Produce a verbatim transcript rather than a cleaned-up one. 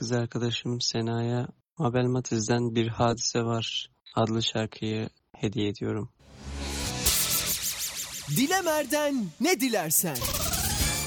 kız arkadaşım Sena'ya Mabel Matiz'den Bir Hadise Var adlı şarkıyı hediye ediyorum. Dilemer'den ne dilersen.